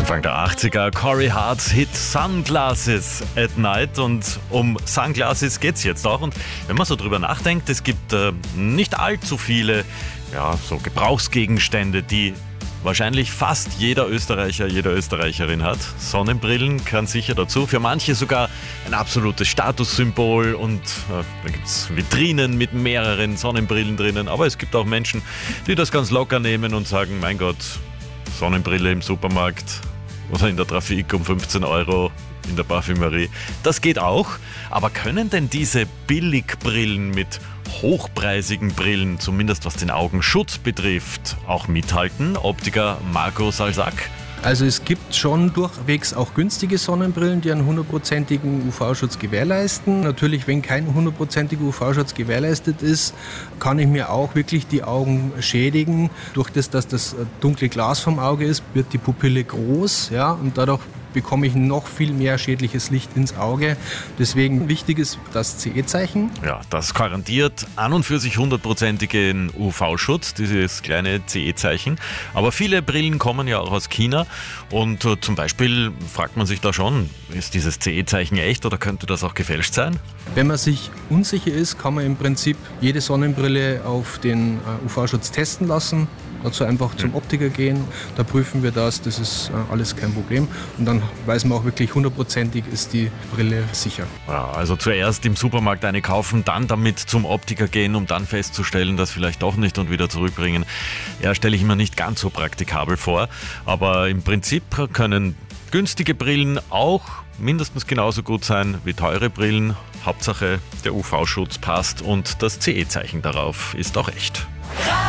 Anfang der 80er, Corey Hart's Hit Sunglasses at Night, und um Sunglasses geht's jetzt auch. Und wenn man so drüber nachdenkt, es gibt nicht allzu viele so Gebrauchsgegenstände, die wahrscheinlich fast jeder Österreicher, jede Österreicherin hat. Sonnenbrillen gehören sicher dazu. Für manche sogar ein absolutes Statussymbol, und da gibt es Vitrinen mit mehreren Sonnenbrillen drinnen. Aber es gibt auch Menschen, die das ganz locker nehmen und sagen, mein Gott, Sonnenbrille im Supermarkt oder in der Trafik um 15 € in der Parfümerie. Das geht auch. Aber können denn diese Billigbrillen mit hochpreisigen Brillen, zumindest was den Augenschutz betrifft, auch mithalten? Optiker Marco Salsack. Also es gibt schon durchwegs auch günstige Sonnenbrillen, die einen 100%igen UV-Schutz gewährleisten. Natürlich, wenn kein 100%iger UV-Schutz gewährleistet ist, kann ich mir auch wirklich die Augen schädigen. Durch das, dass das dunkle Glas vom Auge ist, wird die Pupille groß, und dadurch bekomme ich noch viel mehr schädliches Licht ins Auge. Deswegen wichtig ist das CE-Zeichen. Ja, das garantiert an und für sich 100%igen UV-Schutz, dieses kleine CE-Zeichen. Aber viele Brillen kommen ja auch aus China, und zum Beispiel fragt man sich da schon, ist dieses CE-Zeichen echt oder könnte das auch gefälscht sein? Wenn man sich unsicher ist, kann man im Prinzip jede Sonnenbrille auf den UV-Schutz testen lassen. Dazu einfach zum Optiker gehen, da prüfen wir das ist alles kein Problem. Und dann weiß man auch wirklich 100%ig ist die Brille sicher. Ja, also zuerst im Supermarkt eine kaufen, dann damit zum Optiker gehen, um dann festzustellen, dass vielleicht doch nicht, und wieder zurückbringen. Ja, stelle ich mir nicht ganz so praktikabel vor. Aber im Prinzip können günstige Brillen auch mindestens genauso gut sein wie teure Brillen. Hauptsache der UV-Schutz passt und das CE-Zeichen darauf ist auch echt.